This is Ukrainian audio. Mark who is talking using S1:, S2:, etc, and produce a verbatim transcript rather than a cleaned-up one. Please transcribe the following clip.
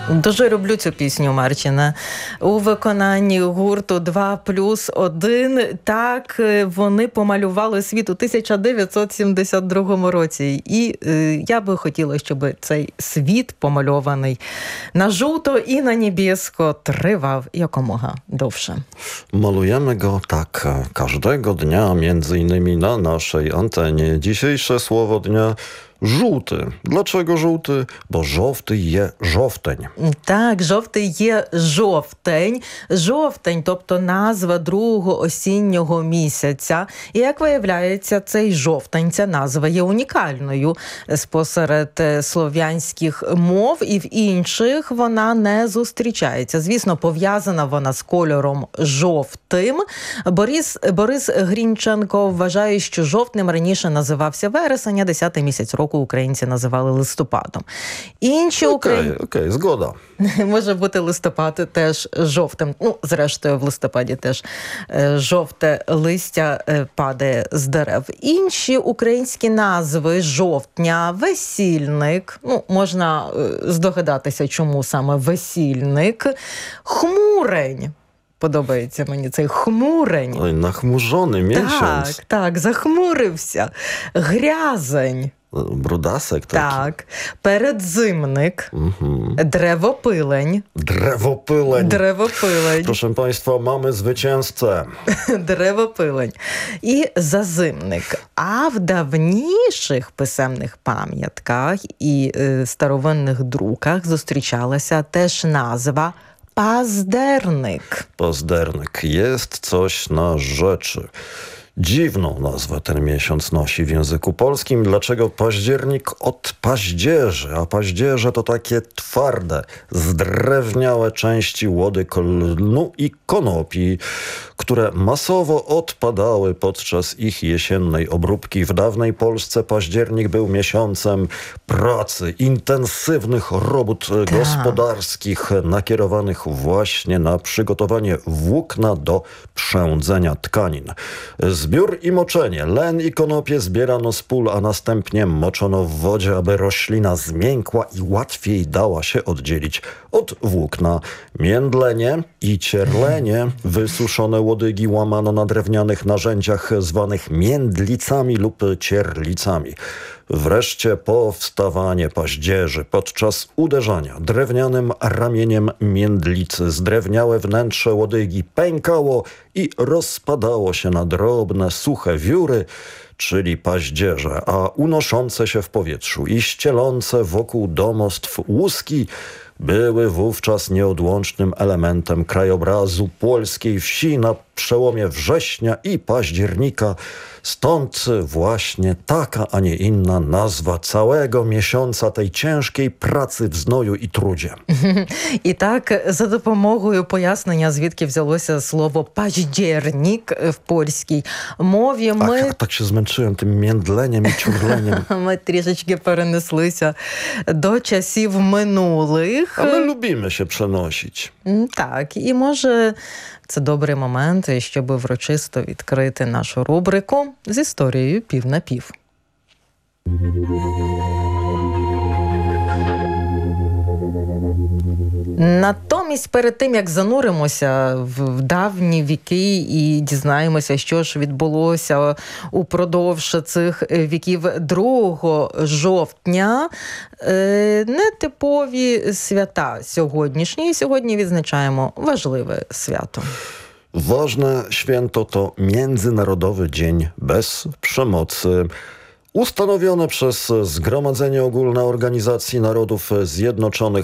S1: Дуже люблю цю пісню Марчина. У виконанні гурту два плюс один. Так, вони помалювали світ у тисяча дев'ятсот сімдесят другому році. І е, я би хотіла, щоб цей світ помальований на żółto і на niebiesko trywał якомога довше.
S2: Malujemy go tak każdego dnia, między innymi na naszej antenie. Dzisiejsze słowo dnia żółty. Dlaczego żółty? Bo żółty je żółteń.
S1: Так, жовтий є жовтень. Жовтень, тобто назва другого осіннього місяця. І, як виявляється, цей жовтень, ця назва є унікальною. Спосеред слов'янських мов і в інших вона не зустрічається. Звісно, пов'язана вона з кольором жовтим. Борис, Борис Грінченко вважає, що жовтним раніше називався вересень, а десятий місяць року українці називали листопадом. Інші
S2: Окей,
S1: українці...
S2: окей, згода.
S1: Може бути листопад теж жовтим. Ну, зрештою, в листопаді теж жовте листя падає з дерев. Інші українські назви жовтня, весільник. Ну, можна здогадатися, чому саме весільник. Хмурень. Подобається мені цей хмурень.
S2: Ой, нахмуrzony miesiąc.
S1: Так, так, захмурився. Грязень.
S2: Brudasek taki.
S1: Так. Передзимник.
S2: Mhm.
S1: Древопилень.
S2: Drewopyleń.
S1: Древопилень.
S2: Proszę Państwa, mamy zwycięzcę.
S1: Древопилень. І зазимник. А в давніших писемних пам'ятках і е, старовинних друках зустрічалася теж назва паздерник.
S2: Pazdernik. Jest coś na rzeczy. Dziwną nazwę ten miesiąc nosi w języku polskim. Dlaczego październik od paździerzy? A paździerze to takie twarde, zdrewniałe części łody klnu i konopi, które masowo odpadały podczas ich jesiennej obróbki. W dawnej Polsce październik był miesiącem pracy, intensywnych robót
S1: Tak.
S2: gospodarskich nakierowanych właśnie na przygotowanie włókna do przędzenia tkanin. Zbiór i moczenie. Len i konopie zbierano z pól, a następnie moczono w wodzie, aby roślina zmiękła i łatwiej dała się oddzielić od włókna. Międlenie i cierlenie. Wysuszone łodygi łamano na drewnianych narzędziach zwanych międlicami lub cierlicami. Wreszcie powstawanie paździerzy podczas uderzania drewnianym ramieniem międlicy. Zdrewniałe wnętrze łodygi pękało i rozpadało się na drobne, suche wióry, czyli paździerze, a unoszące się w powietrzu i ścielące wokół domostw łuski były wówczas nieodłącznym elementem krajobrazu polskiej wsi na przełomie września i października. Stąd właśnie taka, a nie inna nazwa całego miesiąca tej ciężkiej pracy w znoju i trudzie.
S1: І так, за допомогою пояснення, звідки взялося слово «паździernik» в польській мові,
S2: Ach,
S1: ми...
S2: ja tak się zmęczyłem tym międleniem i ciurleniem.
S1: Ми трішечки перенеслися до часів минулих.
S2: A my lubimy się przenosić.
S1: М, Так, і може це добрий момент, щоб врочисто відкрити нашу рубрику з історією пів на пів. Натомість, перед тим, як зануримося в давні віки і дізнаємося, що ж відбулося упродовж цих віків другого жовтня, нетипові свята сьогоднішні. І сьогодні відзначаємо важливе свято.
S2: Ważne święto to Międzynarodowy Dzień Bez Przemocy. Ustanowione przez Zgromadzenie Ogólne Organizacji Narodów Zjednoczonych